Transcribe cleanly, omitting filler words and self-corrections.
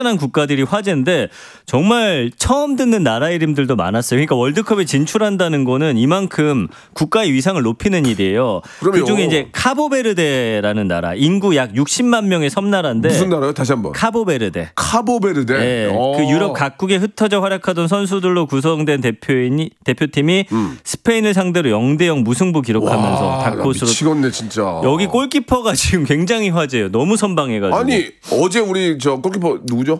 한 국가들이 화제인데 정말 처음 듣는 나라 이름들도 많았어요. 그러니까 월드컵에 진출한다는 거는 이만큼 국가의 위상을 높이는 일이에요. 그럼요. 그중에 이제 카보베르데라는 나라, 인구 약 60만 명의 섬나라인데 무슨 나라요? 다시 한번. 카보베르데. 카보베르데. 네, 그 유럽 각국에 흩어져 활약하던 선수들로 구성된 대표팀이 스페인을 상대로 0대0 무승부 기록하면서 와, 다크호스로. 미치겠네 진짜. 여기 골키퍼가 지금 굉장히 화제예요. 너무 선방해가지고. 아니 어제 우리 저 골키퍼 누구죠?